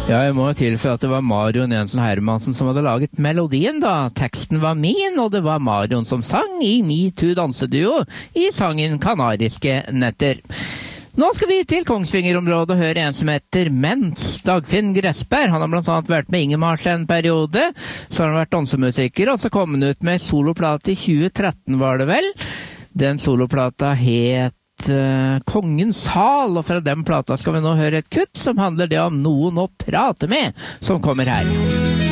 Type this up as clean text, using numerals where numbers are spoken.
Ja, jeg må tilføye at det var Marion Jensen Hermansen som hadde laget melodien da. Teksten var min, og det var Marion som sang i MeToo danseduo i sangen Kanariske netter. Nå skal vi til Kongsvinger-området og høre en som heter Mens. Dagfinn Gressberg, han har blant annet vært med Ingemars en periode, så har han vært dansemusiker, og så kom han ut med soloplate i 2013 var det vel. Den soloplata het Kongens Hal, og fra den plata skal vi nå høre et kutt som handler det om noen å prate med, som kommer her.